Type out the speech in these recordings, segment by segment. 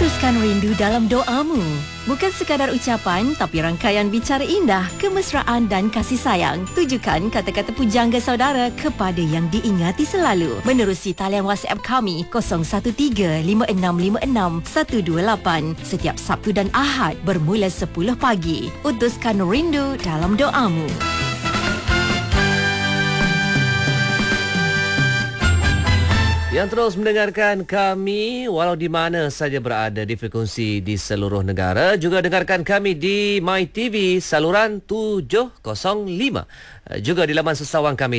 Putuskan rindu dalam doamu. Bukan sekadar ucapan, tapi rangkaian bicara indah, kemesraan dan kasih sayang. Tujukan kata-kata pujangga saudara kepada yang diingati selalu. Menerusi talian WhatsApp kami 0135656128 setiap Sabtu dan Ahad bermula 10 pagi. Utuskan rindu dalam doamu. Yang terus mendengarkan kami walau di mana saja berada di frekuensi di seluruh negara. Juga dengarkan kami di MyTV saluran 705. Juga di laman sesawang kami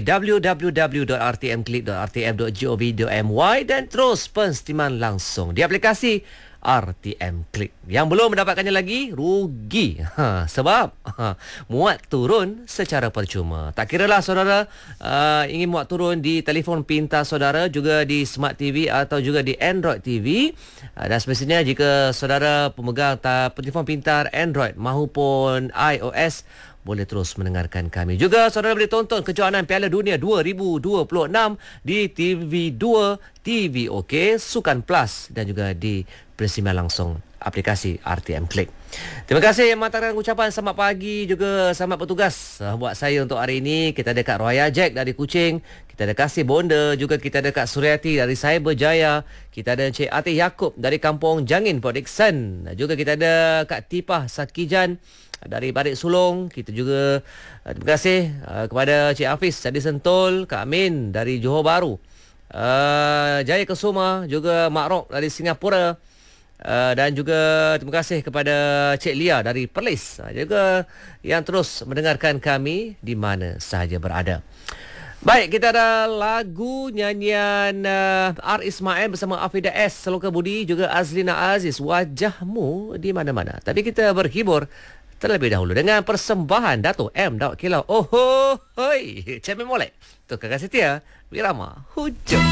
www.rtmclick.rtm.gov.my dan terus penstiman langsung di aplikasi RTM Click. Yang belum mendapatkannya lagi, rugi. Sebab muat turun secara percuma. Tak kiralah saudara ingin muat turun di telefon pintar saudara, juga di Smart TV atau juga di Android TV. Dan semestinya jika saudara pemegang telefon pintar Android mahupun iOS, boleh terus mendengarkan kami. Juga saudara boleh tonton kejohanan Piala Dunia 2026 di TV2, TV OK, Sukan Plus dan juga di pensiman langsung aplikasi RTM Click. Terima kasih yang menghantarkan ucapan selamat pagi, juga selamat bertugas buat saya untuk hari ini. Kita ada Kak Roya Jack dari Kuching, kita ada Kasih Bonda, juga kita ada Kak Suryati dari Cyberjaya, kita ada Encik Atih Yaakob dari Kampung Jangin, Port Dickson, juga kita ada Kak Tipah Sakijan dari Barik Sulong. Kita juga terima kasih kepada Cik Hafiz dari Sentul, Kak Amin dari Johor Bahru, Jaya Kesuma, juga Mak Rok dari Singapura, dan juga terima kasih kepada Cik Lia dari Perlis, juga yang terus mendengarkan kami di mana sahaja berada. Baik, kita ada lagu nyanyian R. Ismail bersama Afidah S, Seloka Budi, juga Azlina Aziz, Wajahmu di Mana-Mana. Tapi kita berhibur terlebih dahulu dengan persembahan Dato' M. Daud Kilau. Oh, hoi, Cemen Molek, Tukar Kasih Setia, Wirama Hujung.